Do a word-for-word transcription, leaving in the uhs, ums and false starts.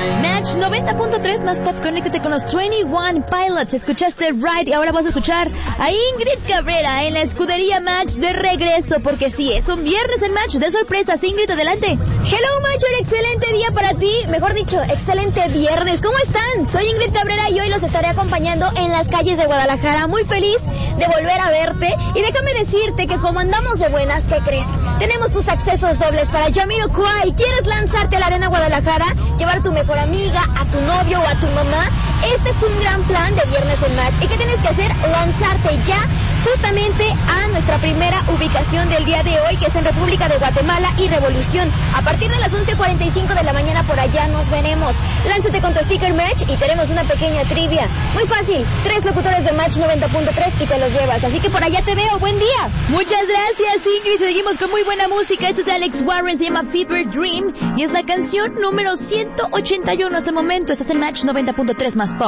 Match noventa punto tres más pop, conéctate con los veintiuno Pilots. Escuchaste Right y ahora vas a escuchar a Ingrid Cabrera en la escudería Match de regreso, porque sí, es un viernes en Match de sorpresas. Ingrid, adelante. Hello Match, un excelente día para ti, mejor dicho, excelente viernes. ¿Cómo están? Soy Ingrid Cabrera y hoy los estaré acompañando en las calles de Guadalajara. Muy feliz de volver a verte y déjame decirte que como andamos de buenas, ¿qué crees? Tenemos tus accesos dobles para Jamiroquai. ¿Quieres lanzarte a la Arena Guadalajara? Llevar a tu mejor amiga, a tu novio o a tu mamá. Este es un gran plan de viernes en Match. ¿Y qué tienes que hacer? Lanzarte ya justamente a nuestra primera ubicación del día de hoy, que es en República de Guatemala y Revolución. A partir de las once cuarenta y cinco de la mañana por allá nos veremos. Lánzate con tu sticker Match y tenemos una pequeña trivia. Muy fácil, tres locutores de Match noventa punto tres y te los llevas. Así que por allá te veo. Buen día. Muchas gracias, Ingrid. Seguimos con muy buena música. Esto es de Alex Warren, se llama Fever Dream y es la canción número ciento ochenta y uno hasta el momento. Estás en Match noventa punto tres más pop.